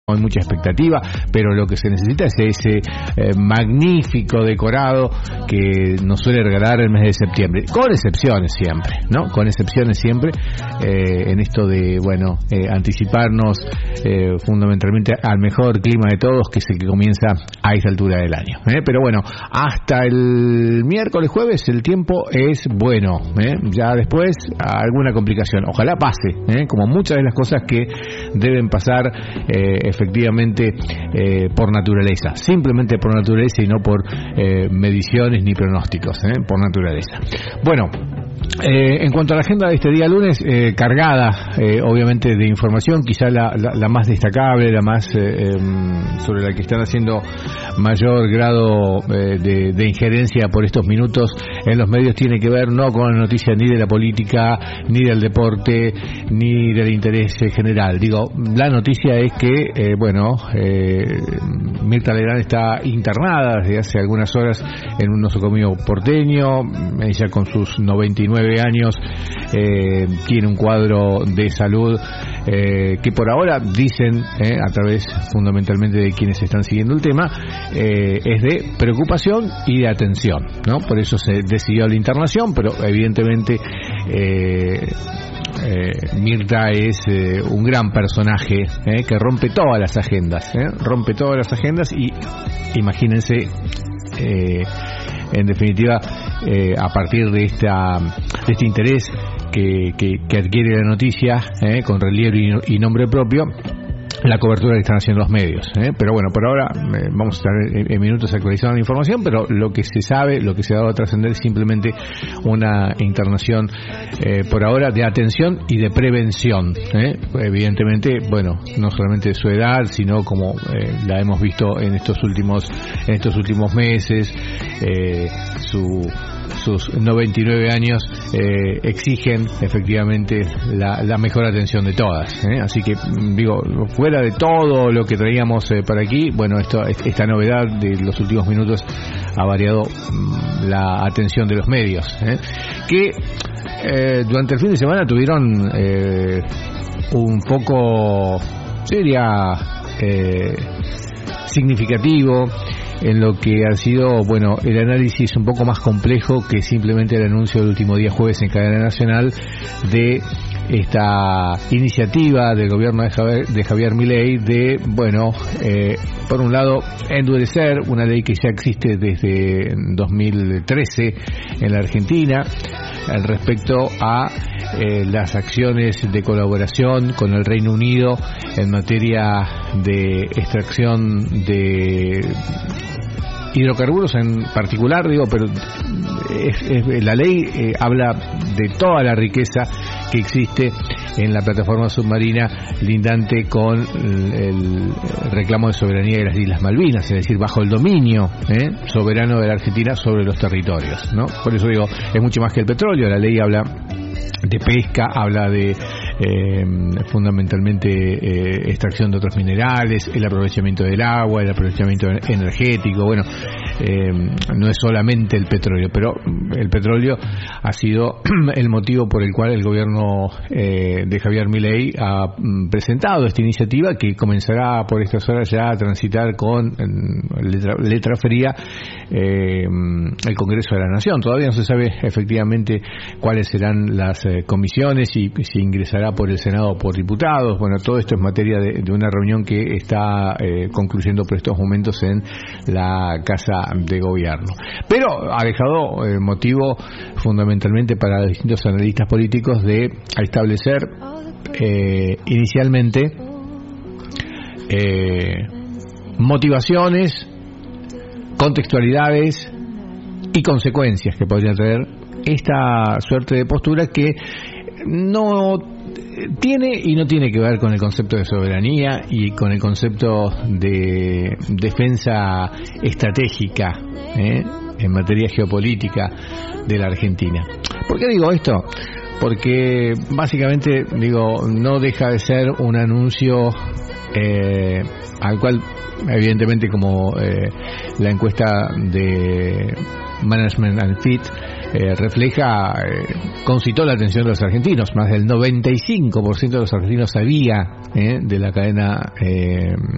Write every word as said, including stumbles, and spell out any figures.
hay mucha expectativa, pero lo que se necesita es ese eh, magnífico decorado que nos suele regalar el mes de septiembre, con excepciones siempre, ¿no? Con excepciones siempre, eh, en esto de, bueno, eh, anticiparnos eh, fundamentalmente al mejor clima de todos, que es el que comienza a esta altura del año, ¿eh? Pero bueno, hasta el miércoles, jueves, el tiempo es bueno, ¿eh? Ya después, alguna complicación, ojalá pase, ¿eh? Como muchas de las cosas que deben pasar, eh, efectivamente eh, por naturaleza, simplemente por naturaleza y no por eh, mediciones ni pronósticos, eh, por naturaleza. Bueno, eh, en cuanto a la agenda de este día lunes, eh, cargada eh, obviamente de información, quizá la, la, la más destacable, la más eh, eh, sobre la que están haciendo mayor grado eh, de, de injerencia por estos minutos en los medios, tiene que ver no con la noticia ni de la política, ni del deporte, ni del interés general. Digo, la noticia es que, eh, bueno, eh, Mirta Legrand está internada desde hace algunas horas en un nosocomio porteño. Ella, con sus noventa y nueve años, eh, tiene un cuadro de salud eh, que por ahora dicen, eh, a través fundamentalmente de quienes están siguiendo el tema, eh, es de preocupación y de atención, ¿no? Por eso se decidió la internación, pero evidentemente eh, eh, Mirta es eh, un gran personaje eh, que rompe todas las agendas, eh, rompe todas las agendas y imagínense, eh, en definitiva, eh, a partir de esta de este interés que, que, que adquiere la noticia, eh, con relieve y, y nombre propio, la cobertura que están haciendo los medios, ¿eh? Pero bueno, por ahora eh, vamos a estar en, en minutos actualizando la información, pero lo que se sabe, lo que se ha dado a trascender es simplemente una internación eh, por ahora de atención y de prevención, ¿eh? Evidentemente, bueno, no solamente de su edad, sino como eh, la hemos visto en estos últimos en estos últimos meses, eh, su sus noventa y nueve años eh, exigen efectivamente la, la mejor atención de todas, ¿eh? Así que, digo, fuera de todo lo que traíamos eh, para aquí, bueno, esto, esta novedad de los últimos minutos ha variado mm, la atención de los medios, ¿eh? Que eh, durante el fin de semana tuvieron eh, un poco, diría, eh, significativo en lo que ha sido, bueno, el análisis un poco más complejo que simplemente el anuncio del último día jueves en cadena nacional de esta iniciativa del gobierno de Javier, de Javier Milei de, bueno, eh, por un lado, endurecer una ley que ya existe desde dos mil trece en la Argentina respecto a eh, las acciones de colaboración con el Reino Unido en materia de extracción de hidrocarburos en particular, digo, pero es, es, la ley eh, habla de toda la riqueza que existe en la plataforma submarina lindante con el, el reclamo de soberanía de las Islas Malvinas, es decir, bajo el dominio eh, soberano de la Argentina sobre los territorios, ¿no? Por eso digo, es mucho más que el petróleo. La ley habla de pesca, habla de eh, fundamentalmente eh, extracción de otros minerales, el aprovechamiento del agua, el aprovechamiento energético. Bueno, eh, no es solamente el petróleo, pero el petróleo ha sido el motivo por el cual el gobierno eh, de Javier Milei ha presentado esta iniciativa, que comenzará por estas horas ya a transitar con letra, letra fría eh, el Congreso de la Nación. Todavía no se sabe efectivamente cuáles serán las eh, comisiones y si ingresará por el Senado o por diputados. Bueno, todo esto es materia de, de una reunión que está eh, concluyendo por estos momentos en la Casa de Gobierno. Pero ha dejado eh, motivo fundamentalmente para los distintos analistas políticos de establecer eh, inicialmente eh, motivaciones, contextualidades y consecuencias que podrían traer esta suerte de postura que no tiene y no tiene que ver con el concepto de soberanía y con el concepto de defensa estratégica ¿eh? en materia geopolítica de la Argentina. ¿Por qué digo esto? Porque básicamente, digo, no deja de ser un anuncio eh, al cual, evidentemente, como eh, la encuesta de Management and Fit Eh, refleja, eh, concitó la atención de los argentinos. Más del noventa y cinco por ciento de los argentinos sabía eh, de la cadena eh,